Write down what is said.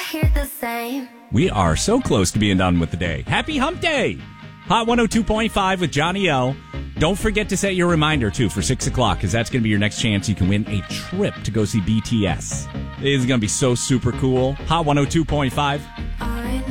hear the same. We are so close to being done with the day. Happy Hump Day! Hot 102.5 with Johnny O. Don't forget to set your reminder, too, for 6 o'clock, because that's going to be your next chance you can win a trip to go see BTS. It is going to be so super cool. Hot 102.5.